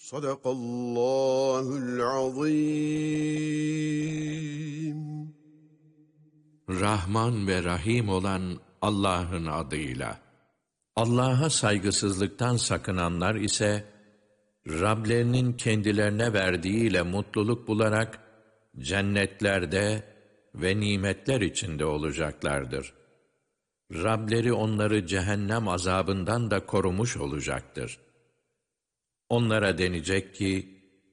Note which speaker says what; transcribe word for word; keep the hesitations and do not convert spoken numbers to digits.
Speaker 1: Sadakallahul azim.
Speaker 2: Rahman ve Rahim olan Allah'ın adıyla. Allah'a saygısızlıktan sakınanlar ise, Rablerinin kendilerine verdiğiyle mutluluk bularak, cennetlerde ve nimetler içinde olacaklardır. Rableri onları cehennem azabından da korumuş olacaktır. Onlara denecek ki,